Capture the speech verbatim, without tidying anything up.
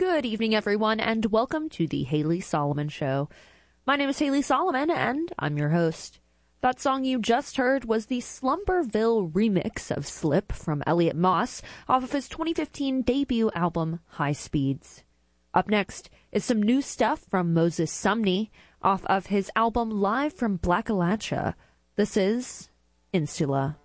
Good evening, everyone, and welcome to the Haley Solomon Show. My name is Haley Solomon, and I'm your host. That song you just heard was the Slumberville remix of Slip from Elliot Moss off of his twenty fifteen debut album, High Speeds. Up next is some new stuff from Moses Sumney off of his album Live from Blackalacha. This is Insula.